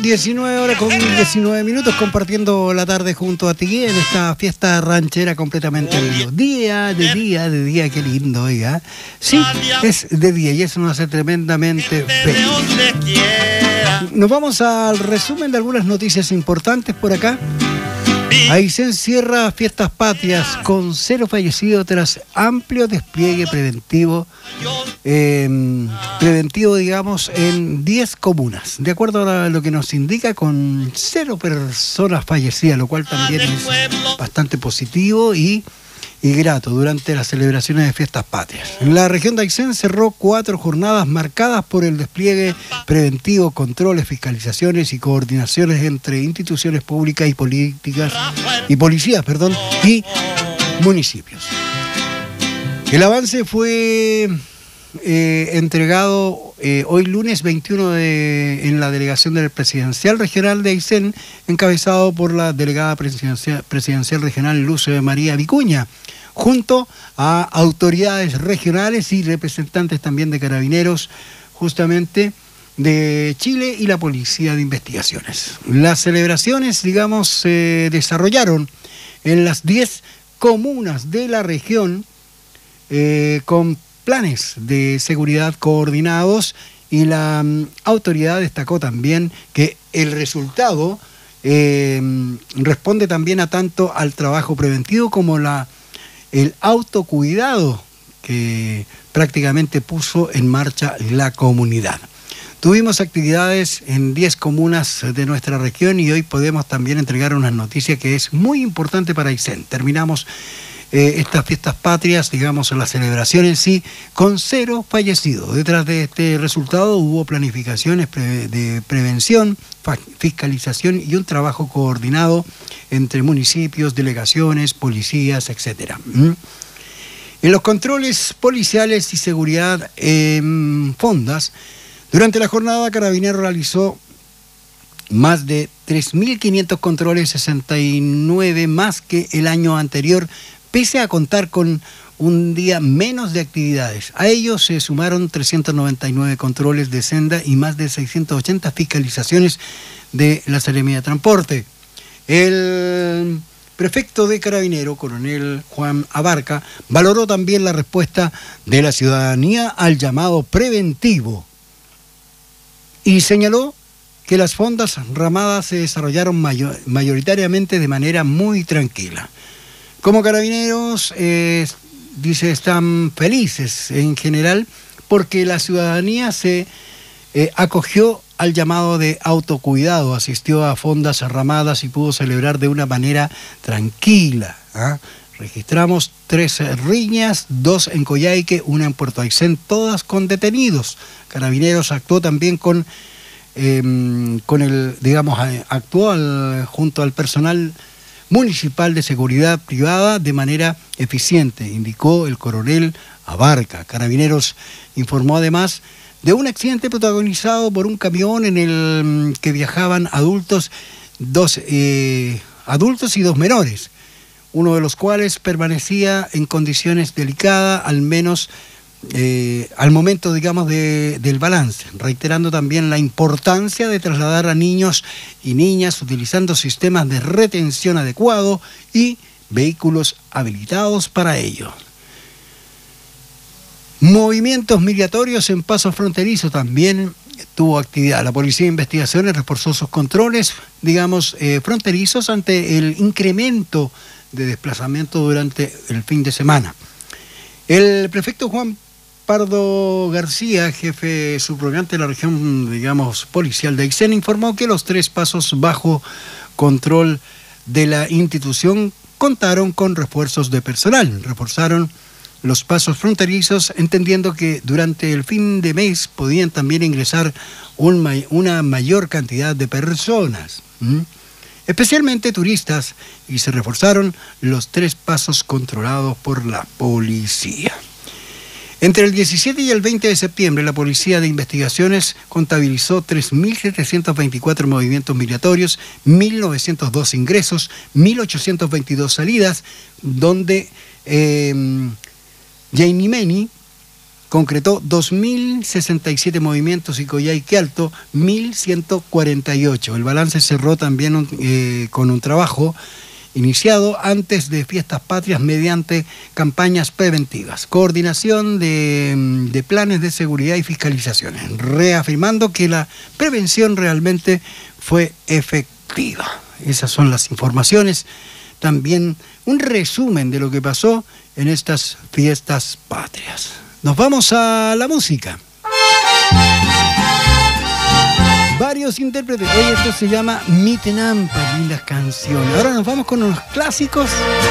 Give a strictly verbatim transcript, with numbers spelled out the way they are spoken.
diecinueve horas con diecinueve minutos, compartiendo la tarde junto a ti en esta fiesta ranchera completamente en vivo. Día de día de día, qué lindo, oiga. Sí, es de día y eso nos hace tremendamente feliz. Nos vamos al resumen de algunas noticias importantes por acá. Aysén cierra fiestas patrias con cero fallecidos tras amplio despliegue preventivo, eh, preventivo digamos, en diez comunas. De acuerdo a lo que nos indica, con cero personas fallecidas, lo cual también es bastante positivo y, y grato durante las celebraciones de fiestas patrias. La región de Aysén cerró cuatro jornadas marcadas por el despliegue preventivo, controles, fiscalizaciones y coordinaciones entre instituciones públicas y políticas y policías, perdón, y municipios. El avance fue eh, entregado eh, hoy lunes veintiuno de, en la delegación del Presidencial Regional de Aysén, encabezado por la delegada presidencial, presidencial regional Luz María Vicuña, junto a autoridades regionales y representantes también de Carabineros, justamente de Chile y la Policía de Investigaciones. Las celebraciones, digamos, se desarrollaron en las diez comunas de la región eh, con planes de seguridad coordinados, y la um, autoridad destacó también que el resultado eh, responde también a tanto al trabajo preventivo como la el autocuidado que prácticamente puso en marcha la comunidad. Tuvimos actividades en diez comunas de nuestra región y hoy podemos también entregar una noticia que es muy importante para Aysén. Terminamos eh, estas fiestas patrias, digamos, en la celebración en sí, con cero fallecidos. Detrás de este resultado hubo planificaciones pre- de prevención, fiscalización y un trabajo coordinado entre municipios, delegaciones, policías, etcétera. ¿Mm? En los controles policiales y seguridad en fondas, durante la jornada Carabineros realizó más de tres mil quinientos controles, sesenta y nueve más que el año anterior, pese a contar con un día menos de actividades. A ellos se sumaron trescientos noventa y nueve controles de senda y más de seiscientas ochenta fiscalizaciones de la Seremía de Transporte. El prefecto de Carabineros, coronel Juan Abarca, valoró también la respuesta de la ciudadanía al llamado preventivo y señaló que las fondas ramadas se desarrollaron mayor, mayoritariamente de manera muy tranquila. Como Carabineros, eh, dice, están felices en general porque la ciudadanía se eh, acogió al llamado de autocuidado, asistió a fondas ramadas y pudo celebrar de una manera tranquila. ¿eh? Registramos tres riñas, dos en Coyhaique, una en Puerto Aysén, todas con detenidos. Carabineros actuó también con, eh, con el, digamos, actuó al, junto al personal municipal de seguridad privada de manera eficiente, indicó el coronel Abarca. Carabineros informó además de un accidente protagonizado por un camión en el que viajaban adultos, dos eh, adultos y dos menores, uno de los cuales permanecía en condiciones delicadas, al menos eh, al momento, digamos, de, del balance, reiterando también la importancia de trasladar a niños y niñas utilizando sistemas de retención adecuados y vehículos habilitados para ello. Movimientos migratorios en paso fronterizo también tuvo actividad. La Policía de Investigaciones reforzó sus controles, digamos, eh, fronterizos ante el incremento de desplazamiento durante el fin de semana. El prefecto Juan Pardo García, jefe subrogante de la región, digamos, policial de Aysén, informó que los tres pasos bajo control de la institución contaron con refuerzos de personal. Reforzaron los pasos fronterizos, entendiendo que durante el fin de mes podían también ingresar un, una mayor cantidad de personas, ¿m? especialmente turistas, y se reforzaron los tres pasos controlados por la policía. Entre el diecisiete y el veinte de septiembre, la Policía de Investigaciones contabilizó tres mil setecientos veinticuatro movimientos migratorios, mil novecientos dos ingresos, mil ochocientos veintidós salidas, donde eh, Jainimeni concretó dos mil sesenta y siete movimientos y Coyhaique Alto mil ciento cuarenta y ocho. El balance cerró también eh, con un trabajo iniciado antes de fiestas patrias mediante campañas preventivas, coordinación de, de planes de seguridad y fiscalizaciones, reafirmando que la prevención realmente fue efectiva. Esas son las informaciones, también un resumen de lo que pasó en estas fiestas patrias. Nos vamos a la música. Varios intérpretes. Oye, esto se llama Mitenampa, lindas canciones. Ahora nos vamos con unos clásicos.